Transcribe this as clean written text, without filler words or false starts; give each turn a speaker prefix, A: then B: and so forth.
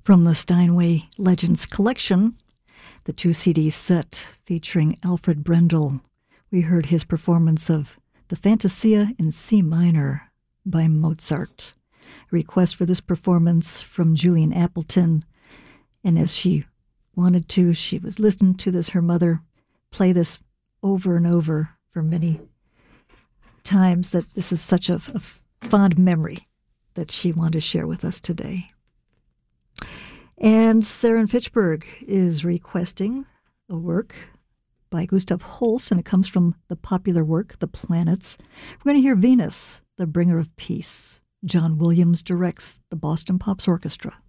A: From the Steinway Legends collection, the 2 CD set featuring Alfred Brendel, we heard his performance of the Fantasia in C minor by Mozart. A request for this performance from Julian Appleton, and as she wanted to, she was listening to this, her mother, play this over and over for many times, that this is such a fond memory that she wanted to share with us today. And Sarah in Fitchburg is requesting a work by Gustav Holst, and it comes from the popular work, The Planets. We're going to hear Venus, the Bringer of Peace. John Williams directs the Boston Pops Orchestra.